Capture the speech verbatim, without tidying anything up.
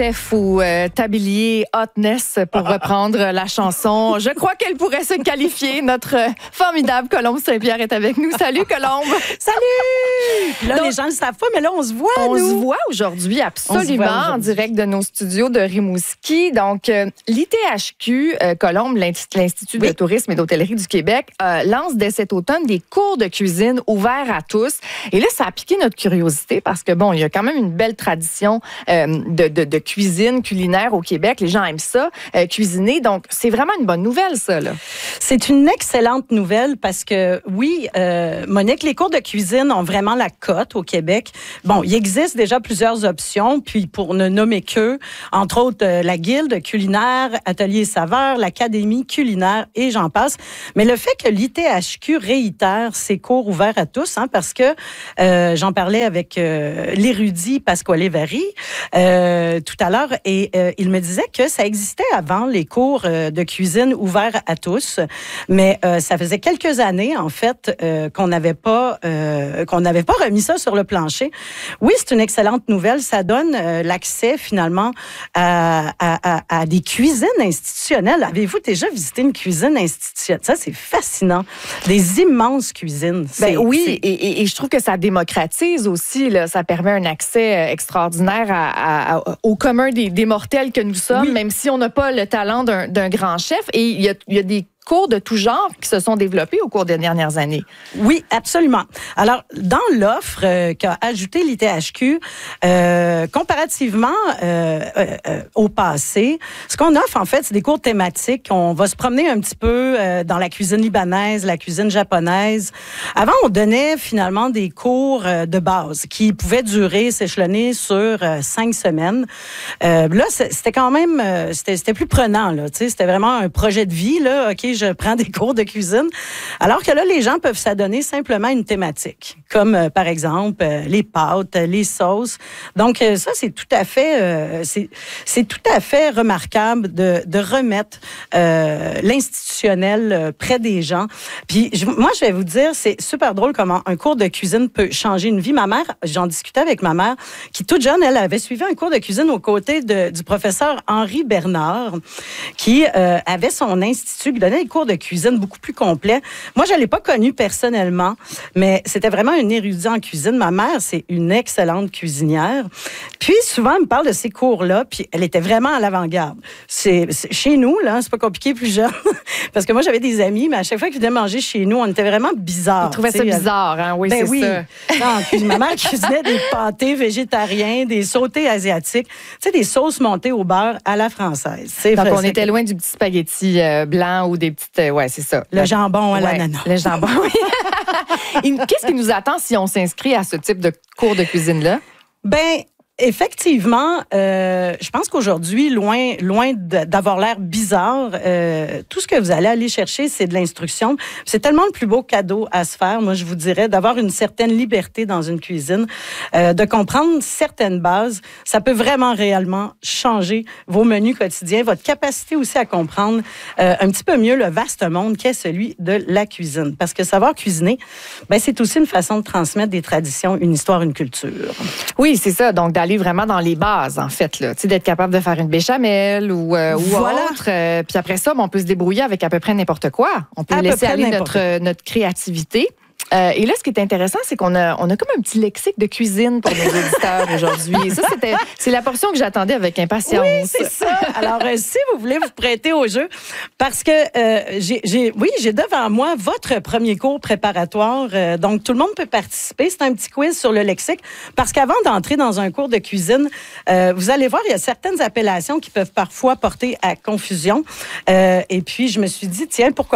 Chef ou euh, tablier hotness, pour reprendre la chanson. Je crois qu'elle pourrait se qualifier. Notre euh, formidable Colombe Saint-Pierre est avec nous. Salut, Colombe! Salut! Puis là, Donc, les gens ne le savent pas, mais là, on se voit, On nous. se voit aujourd'hui, absolument, voit aujourd'hui. en direct de nos studios de Rimouski. Donc, euh, l'I T H Q, euh, Colombe, l'Institut oui. de tourisme et d'hôtellerie du Québec, euh, lance dès cet automne des cours de cuisine ouverts à tous. Et là, ça a piqué notre curiosité parce que, bon, il y a quand même une belle tradition euh, de, de, de cuisine culinaire au Québec. Les gens aiment ça, euh, cuisiner. Donc, c'est vraiment une bonne nouvelle, ça, là. C'est une excellente nouvelle parce que, oui, euh, Monique, les cours de cuisine ont vraiment la cote au Québec. Bon, il existe déjà plusieurs options, puis pour ne nommer qu'eux, entre autres, euh, la Guilde culinaire, Atelier Saveur, l'Académie culinaire et j'en passe. Mais le fait que l'I T H Q réitère ses cours ouverts à tous, hein, parce que euh, j'en parlais avec euh, l'érudit Pasquale Vary euh, tout à l'heure, et euh, il me disait que ça existait avant, les cours euh, de cuisine ouverts à tous, mais euh, ça faisait quelques années, en fait, euh, qu'on n'avait pas, euh, qu'on n'avait pas remis ça sur le plancher. Oui, c'est une excellente nouvelle. Ça donne euh, l'accès, finalement, à, à, à, à des cuisines institutionnelles. Avez-vous déjà visité une cuisine institutionnelle? Ça, c'est fascinant. Des immenses cuisines. Ben oui, et, et, et je trouve que ça démocratise aussi, là. Ça permet un accès extraordinaire à, à, au commun des, des mortels que nous sommes, oui. même si on n'a pas le talent d'un, d'un grand chef. Et il y a, il y a des cours de tout genre qui se sont développés au cours des dernières années. Oui, absolument. Alors, dans l'offre euh, qu'a ajouté l'I T H Q, euh, comparativement euh, euh, au passé, ce qu'on offre, en fait, c'est des cours thématiques. On va se promener un petit peu euh, dans la cuisine libanaise, la cuisine japonaise. Avant, on donnait finalement des cours euh, de base qui pouvaient durer, s'échelonner sur euh, cinq semaines. Euh, là, c'était quand même, euh, c'était, c'était plus prenant, là. Tu sais, c'était vraiment un projet de vie, là. OK, je prends des cours de cuisine. Alors que là, les gens peuvent s'adonner simplement à une thématique, comme euh, par exemple euh, les pâtes, les sauces. Donc euh, ça, c'est tout à fait, euh, c'est, c'est tout à fait remarquable de, de remettre euh, l'institutionnel euh, près des gens. Puis je, moi, je vais vous dire, c'est super drôle comment un cours de cuisine peut changer une vie. Ma mère, j'en discutais avec ma mère, qui toute jeune, elle avait suivi un cours de cuisine aux côtés de, du professeur Henri Bernard, qui euh, avait son institut, qui donnait des cours de cuisine beaucoup plus complets. Moi, je ne l'ai pas connu personnellement, mais c'était vraiment un érudit en cuisine. Ma mère, c'est une excellente cuisinière. Puis, souvent, elle me parle de ces cours-là, puis elle était vraiment à l'avant-garde. C'est, c'est chez nous, là, c'est pas compliqué plus jeune, parce que moi, j'avais des amis, mais à chaque fois qu'ils venaient manger chez nous, on était vraiment bizarres. Ils trouvaient ça bizarre, hein? Oui, ben c'est oui. ça. Non, ma mère cuisinait des pâtés végétariens, des sautés asiatiques, tu sais, des sauces montées au beurre à la française. C'est Donc, fait, on c'est était loin du petit spaghetti euh, blanc ou des petites... Euh, ouais, c'est ça. Le jambon à ouais, l'ananas. Le jambon, oui. Qu'est-ce qui nous attend si on s'inscrit à ce type de cours de cuisine-là? Ben, effectivement, euh, je pense qu'aujourd'hui, loin, loin d'avoir l'air bizarre, euh, tout ce que vous allez aller chercher, c'est de l'instruction. C'est tellement le plus beau cadeau à se faire, moi, je vous dirais, d'avoir une certaine liberté dans une cuisine, euh, de comprendre certaines bases. Ça peut vraiment, réellement changer vos menus quotidiens, votre capacité aussi à comprendre euh, un petit peu mieux le vaste monde qu'est celui de la cuisine. Parce que savoir cuisiner, ben, c'est aussi une façon de transmettre des traditions, une histoire, une culture. Oui, c'est ça. Donc, d'aller vraiment dans les bases, en fait, là. Tu sais, d'être capable de faire une béchamel ou, euh, ou voilà. autre. Euh, puis après ça, on peut se débrouiller avec à peu près n'importe quoi. On peut à laisser aller n'importe. notre, notre créativité. Euh, et là, ce qui est intéressant, c'est qu'on a, on a comme un petit lexique de cuisine pour nos auditeurs aujourd'hui. Et ça, c'était, c'est la portion que j'attendais avec impatience. Oui, c'est ça. Alors, euh, si vous voulez vous prêter au jeu, parce que euh, j'ai, j'ai, oui, j'ai devant moi votre premier cours préparatoire. Euh, donc, tout le monde peut participer. C'est un petit quiz sur le lexique. Parce qu'avant d'entrer dans un cours de cuisine, euh, vous allez voir, il y a certaines appellations qui peuvent parfois porter à confusion. Euh, et puis, je me suis dit, tiens, pourquoi